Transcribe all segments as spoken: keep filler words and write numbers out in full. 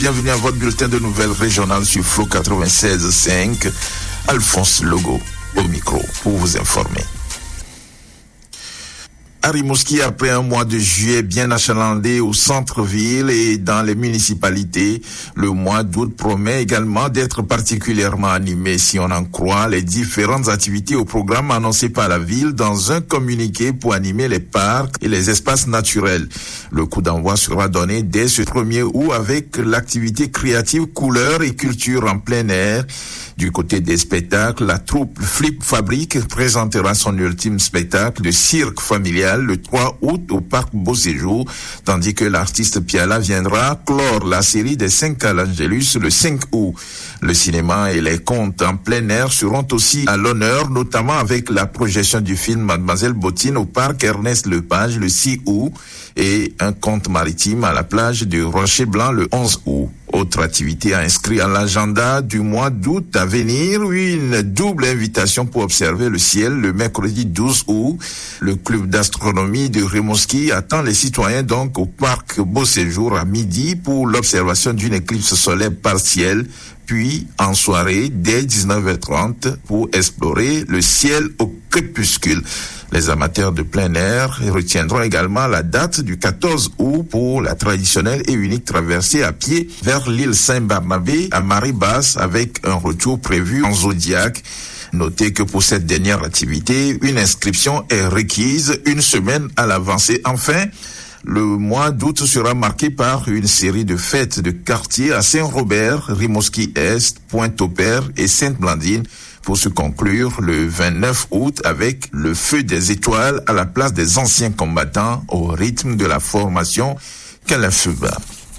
Bienvenue à votre bulletin de nouvelles régionales sur Flow quatre-vingt-seize virgule cinq. Alphonse Logo au micro pour vous informer. À Rimouski, après un mois de juillet bien achalandé au centre-ville et dans les municipalités, le mois d'août promet également d'être particulièrement animé si on en croit les différentes activités au programme annoncé par la ville dans un communiqué pour animer les parcs et les espaces naturels. Le coup d'envoi sera donné dès ce premier août avec l'activité créative couleurs et culture en plein air. Du côté des spectacles, la troupe Flip Fabrique présentera son ultime spectacle de cirque familial le trois août au parc Beau Séjour, tandis que l'artiste Piala viendra clore la série des cinq à l'Angélus le cinq août. Le cinéma et les contes en plein air seront aussi à l'honneur, notamment avec la projection du film Mademoiselle Bottine au parc Ernest Lepage le six août et un conte maritime à la plage de Rocher Blanc le onze août. Autre activité à inscrire à l'agenda du mois d'août à venir, une double invitation pour observer le ciel le mercredi douze août. Le club d'astronomie de Rimouski attend les citoyens donc au parc Beau Séjour à midi pour l'observation d'une éclipse solaire partielle, puis en soirée dès dix-neuf heures trente pour explorer le ciel au crépuscule. Les amateurs de plein air retiendront également la date du quatorze août pour la traditionnelle et unique traversée à pied vers l'île Saint-Barnabé à marée basse avec un retour prévu en Zodiac. Notez que pour cette dernière activité, une inscription est requise une semaine à l'avance. Enfin, le mois d'août sera marqué par une série de fêtes de quartier à Saint-Robert, Rimouski-Est, Pointe-au-Père et Sainte-Blandine, pour se conclure le vingt-neuf août avec le feu des étoiles à la place des anciens combattants au rythme de la formation Kalafeba.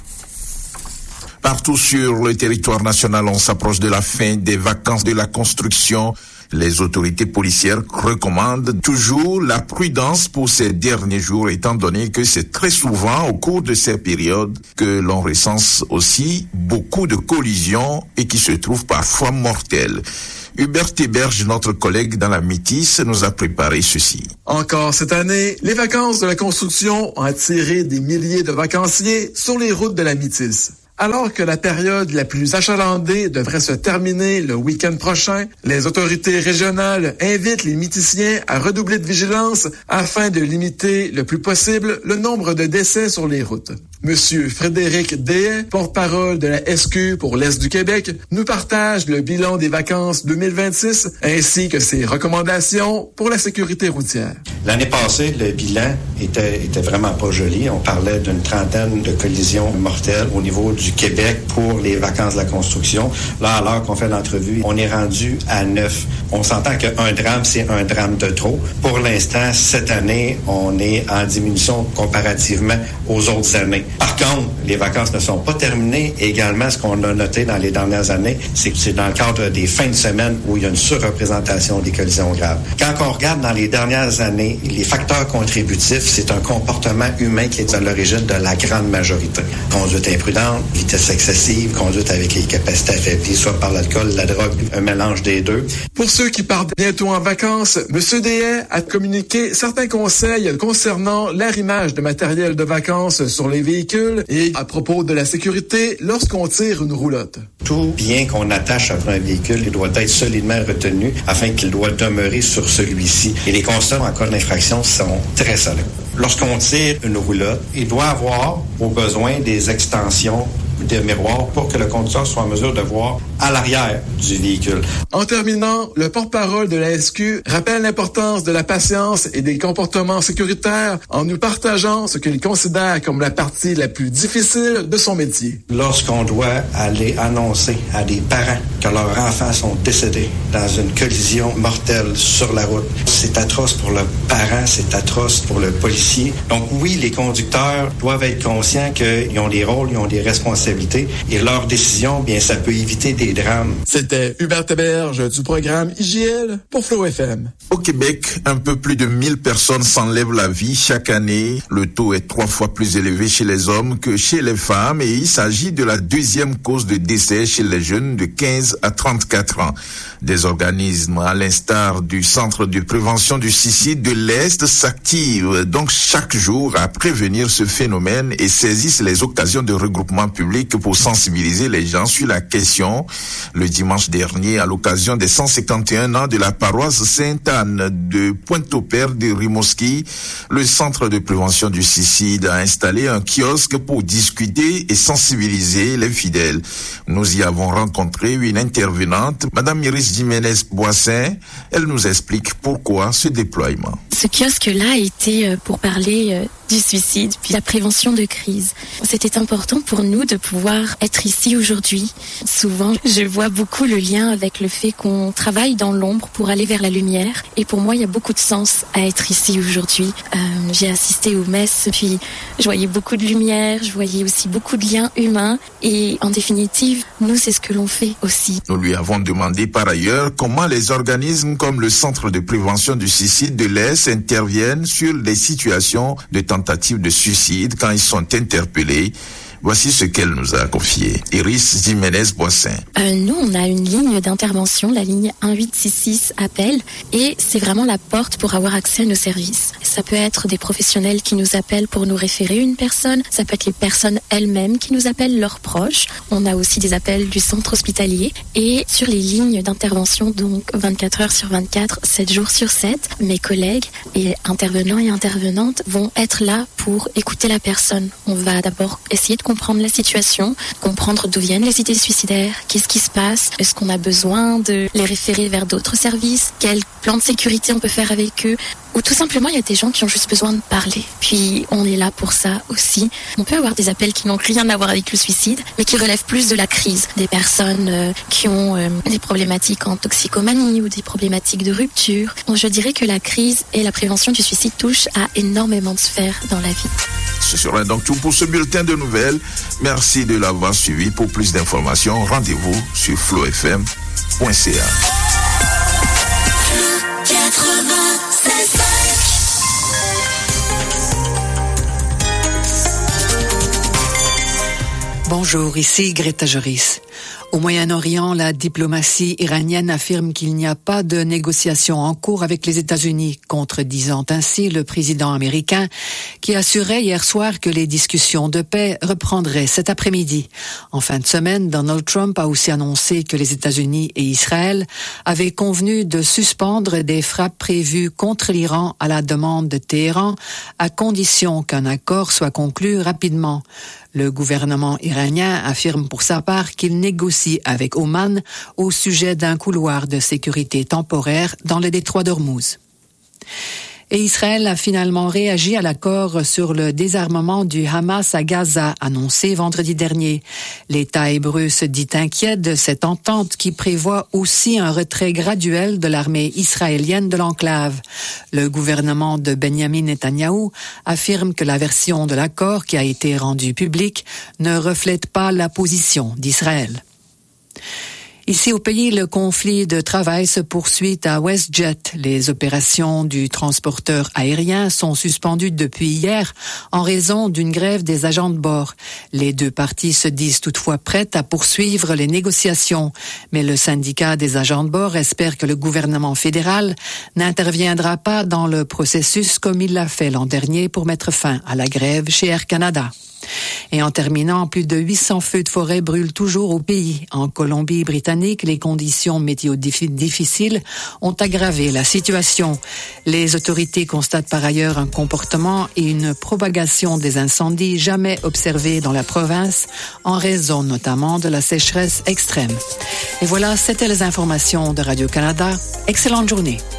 Partout sur le territoire national, on s'approche de la fin des vacances de la construction. Les autorités policières recommandent toujours la prudence pour ces derniers jours, étant donné que c'est très souvent au cours de ces périodes que l'on recense aussi beaucoup de collisions et qui se trouvent parfois mortelles. Hubert Héberge, notre collègue dans la Métisse, nous a préparé ceci. Encore cette année, les vacances de la construction ont attiré des milliers de vacanciers sur les routes de la Métisse. Alors que la période la plus achalandée devrait se terminer le week-end prochain, les autorités régionales invitent les Métissiens à redoubler de vigilance afin de limiter le plus possible le nombre de décès sur les routes. Monsieur Frédéric Dehaye, porte-parole de la S Q pour l'Est du Québec, nous partage le bilan des vacances deux mille vingt-six ainsi que ses recommandations pour la sécurité routière. L'année passée, le bilan était, était vraiment pas joli. On parlait d'une trentaine de collisions mortelles au niveau du Québec pour les vacances de la construction. Là, à l'heure qu'on fait l'entrevue, on est rendu à neuf. On s'entend qu'un drame, c'est un drame de trop. Pour l'instant, cette année, on est en diminution comparativement aux autres années. Par contre, les vacances ne sont pas terminées. Et également, ce qu'on a noté dans les dernières années, c'est que c'est dans le cadre des fins de semaine où il y a une surreprésentation des collisions graves. Quand on regarde dans les dernières années, les facteurs contributifs, c'est un comportement humain qui est à l'origine de la grande majorité. Conduite imprudente, vitesse excessive, conduite avec les capacités affaiblies, soit par l'alcool, la drogue, un mélange des deux. Pour ceux qui partent bientôt en vacances, M. Dehaye a communiqué certains conseils concernant l'arrimage de matériel de vacances sur les véhicules et à propos de la sécurité lorsqu'on tire une roulotte. Tout bien qu'on attache à un véhicule, il doit être solidement retenu afin qu'il doit demeurer sur celui-ci. Et les constats en cas d'infraction sont très solides. Lorsqu'on tire une roulotte, il doit avoir au besoin des extensions de miroirs pour que le conducteur soit en mesure de voir à l'arrière du véhicule. En terminant, le porte-parole de la S Q rappelle l'importance de la patience et des comportements sécuritaires en nous partageant ce qu'il considère comme la partie la plus difficile de son métier. Lorsqu'on doit aller annoncer à des parents que leurs enfants sont décédés dans une collision mortelle sur la route, c'est atroce pour le parent, c'est atroce pour le policier. Donc oui, les conducteurs doivent être conscients qu'ils ont des rôles, ils ont des responsabilités et leur décision, bien, ça peut éviter des drames. C'était Hubert Héberge du programme I J L pour Flow F M. Au Québec, un peu plus de mille personnes s'enlèvent la vie chaque année. Le taux est trois fois plus élevé chez les hommes que chez les femmes et il s'agit de la deuxième cause de décès chez les jeunes de quinze à trente-quatre ans. Des organismes, à l'instar du Centre de prévention du suicide de l'Est, s'activent donc chaque jour à prévenir ce phénomène et saisissent les occasions de regroupement public numérique pour sensibiliser les gens sur la question. Le dimanche dernier, à l'occasion des cent cinquante et un ans de la paroisse Sainte-Anne de Pointe-au-Père de Rimouski, le Centre de prévention du suicide a installé un kiosque pour discuter et sensibiliser les fidèles. Nous y avons rencontré une intervenante, Madame Iris Jiménez-Boissin. Elle nous explique pourquoi ce déploiement. Ce kiosque-là a été pour parler du suicide, puis la prévention de crise. C'était important pour nous de pouvoir être ici aujourd'hui. Souvent, je vois beaucoup le lien avec le fait qu'on travaille dans l'ombre pour aller vers la lumière. Et pour moi, il y a beaucoup de sens à être ici aujourd'hui. Euh, j'ai assisté aux messes, puis je voyais beaucoup de lumière, je voyais aussi beaucoup de liens humains. Et en définitive, nous, c'est ce que l'on fait aussi. Nous lui avons demandé par ailleurs comment les organismes comme le Centre de prévention du suicide de l'Est interviennent sur les situations de tentatives de suicide quand ils sont interpellés. Voici ce qu'elle nous a confié. Iris Jiménez-Boissin. Euh, nous, on a une ligne d'intervention, la ligne un huit six six appel, et c'est vraiment la porte pour avoir accès à nos services. Ça peut être des professionnels qui nous appellent pour nous référer une personne, ça peut être les personnes elles-mêmes qui nous appellent leurs proches. On a aussi des appels du centre hospitalier, et sur les lignes d'intervention, donc vingt-quatre heures sur vingt-quatre, sept jours sur sept, mes collègues et intervenants et intervenantes vont être là pour écouter la personne. On va d'abord essayer de comprendre la situation, comprendre d'où viennent les idées suicidaires, qu'est-ce qui se passe, est-ce qu'on a besoin de les référer vers d'autres services, quel plan de sécurité on peut faire avec eux, ou tout simplement il y a des gens qui ont juste besoin de parler. Puis on est là pour ça aussi. On peut avoir des appels qui n'ont rien à voir avec le suicide, mais qui relèvent plus de la crise. Des personnes euh, qui ont euh, des problématiques en toxicomanie ou des problématiques de rupture. Donc, je dirais que la crise et la prévention du suicide touchent à énormément de sphères dans la vie. Ce sera donc tout pour ce bulletin de nouvelles. Merci de l'avoir suivi. Pour plus d'informations, rendez-vous sur flow f m point c a. Bonjour, ici Greta Joris. Au Moyen-Orient, la diplomatie iranienne affirme qu'il n'y a pas de négociations en cours avec les États-Unis, contredisant ainsi le président américain qui assurait hier soir que les discussions de paix reprendraient cet après-midi. En fin de semaine, Donald Trump a aussi annoncé que les États-Unis et Israël avaient convenu de suspendre des frappes prévues contre l'Iran à la demande de Téhéran, à condition qu'un accord soit conclu rapidement. Le gouvernement iranien affirme pour sa part qu'il négocie avec Oman au sujet d'un couloir de sécurité temporaire dans le détroit d'Ormuz. Et Israël a finalement réagi à l'accord sur le désarmement du Hamas à Gaza, annoncé vendredi dernier. L'État hébreu se dit inquiet de cette entente qui prévoit aussi un retrait graduel de l'armée israélienne de l'enclave. Le gouvernement de Benjamin Netanyahou affirme que la version de l'accord qui a été rendue publique ne reflète pas la position d'Israël. Ici au pays, le conflit de travail se poursuit à WestJet. Les opérations du transporteur aérien sont suspendues depuis hier en raison d'une grève des agents de bord. Les deux parties se disent toutefois prêtes à poursuivre les négociations, mais le syndicat des agents de bord espère que le gouvernement fédéral n'interviendra pas dans le processus comme il l'a fait l'an dernier pour mettre fin à la grève chez Air Canada. Et en terminant, plus de huit cents feux de forêt brûlent toujours au pays. En Colombie-Britannique, les conditions météo difficiles ont aggravé la situation. Les autorités constatent par ailleurs un comportement et une propagation des incendies jamais observés dans la province, en raison notamment de la sécheresse extrême. Et voilà, c'était les informations de Radio-Canada. Excellente journée.